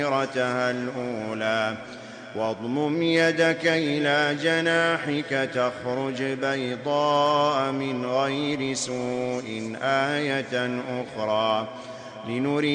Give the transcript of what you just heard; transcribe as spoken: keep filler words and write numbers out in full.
رتها الأولى واضمم يدك إلى جناحك تخرج بيضاء من غير سوء آية أخرى لنري